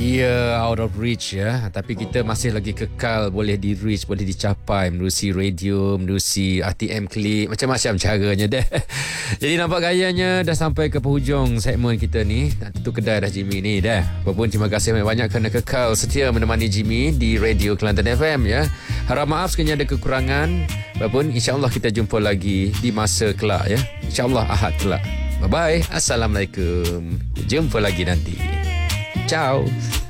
Ya, out of reach ya. Tapi kita masih lagi kekal, boleh di reach, boleh dicapai menerusi radio, menerusi ATM Klik, macam-macam caranya dah. Jadi nampak gayanya dah sampai ke penghujung segmen kita ni. Tentu kedai dah Jimmy ni dah. Apapun terima kasih banyak kerana kekal setia menemani Jimmy di Radio Kelantan FM ya. Harap maaf sekiranya ada kekurangan. Apapun insya-Allah kita jumpa lagi di masa kelak ya. Insya-Allah Ahad kelak. Bye bye. Assalamualaikum. Jumpa lagi nanti. Ciao.